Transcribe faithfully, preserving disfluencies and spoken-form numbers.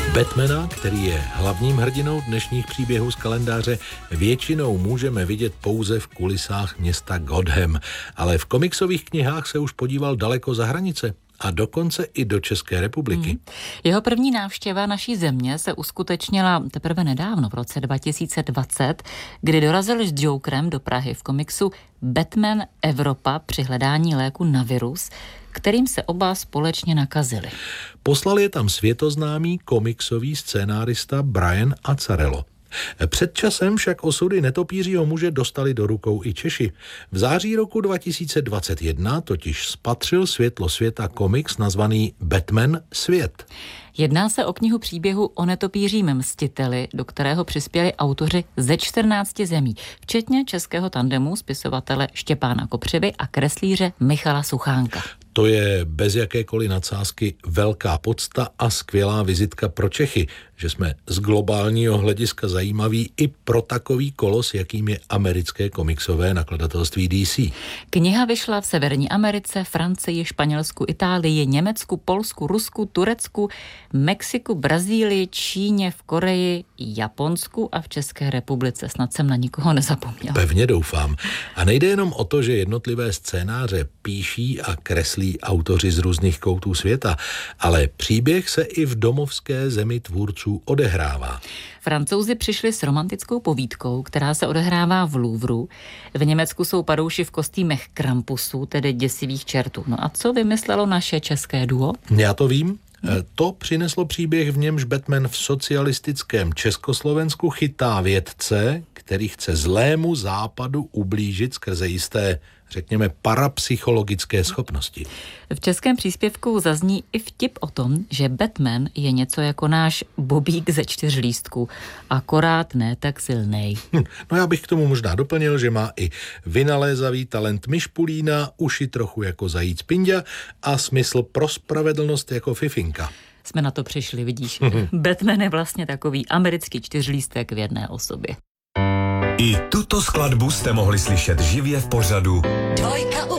Batmana, který je hlavním hrdinou dnešních příběhů z kalendáře, většinou můžeme vidět pouze v kulisách města Gotham, ale v komiksových knihách se už podíval daleko za hranice. A dokonce i do České republiky. Hmm. Jeho první návštěva naší země se uskutečnila teprve nedávno, v roce dva tisíce dvacet, kdy dorazil s Jokerem do Prahy v komiksu Batman Evropa při hledání léku na virus, kterým se oba společně nakazili. Poslal je tam světoznámý komiksový scénárista Brian Azzarello. Před časem však osudy netopířího muže dostali do rukou i Češi. V září roku dva tisíce dvacet jedna totiž spatřil světlo světa komiks nazvaný Batman Svět. Jedná se o knihu příběhu o netopířím mstiteli, do kterého přispěli autoři ze čtrnácti zemí, včetně českého tandemu spisovatele Štěpána Kopřivy a kreslíře Michala Suchánka. To je bez jakékoliv nadsázky velká podsta a skvělá vizitka pro Čechy, že jsme z globálního hlediska zajímaví i pro takový kolos, jakým je americké komiksové nakladatelství D C. Kniha vyšla v Severní Americe, Francii, Španělsku, Itálii, Německu, Polsku, Rusku, Turecku, Mexiku, Brazílii, Číně, v Koreji, Japonsku a v České republice. Snad jsem na nikoho nezapomněla. Pevně doufám. A nejde jenom o to, že jednotlivé scénáře píší a kreslí autoři z různých koutů světa, ale příběh se i v domovské zemi tvůrců odehrává. Francouzi přišli s romantickou povídkou, která se odehrává v Louvru. V Německu jsou padouši v kostýmech Krampusů, tedy děsivých čertů. No a co vymyslelo naše české duo? Já to vím. To přineslo příběh, v němž Batman v socialistickém Československu chytá vědce, který chce zlému západu ublížit skrze jisté, řekněme, parapsychologické schopnosti. V českém příspěvku zazní i vtip o tom, že Batman je něco jako náš Bobík ze čtyř lístků, akorát ne tak silnej. Hm, no já bych k tomu možná doplnil, že má i vynalézavý talent myšpulína, uši trochu jako zajíc Pinďa a smysl pro spravedlnost jako Fifinka. Jsme na to přišli, vidíš. Batman je vlastně takový americký čtyřlístek v jedné osobě. I tuto skladbu jste mohli slyšet živě v pořadu Dvojka u